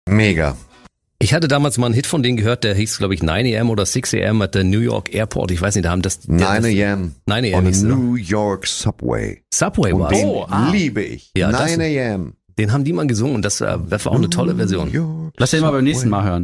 Mega. Ich hatte damals mal einen Hit von denen gehört, der hieß, glaube ich, 9 AM oder 6 AM at the New York Airport. Ich weiß nicht, da haben das... 9 AM 9 on AM the hieß es, New York Subway. Subway Und war den es. liebe ich. Ja, 9 AM. Den haben die mal gesungen und das war auch eine tolle Version. New York Lass den mal beim nächsten Mal hören.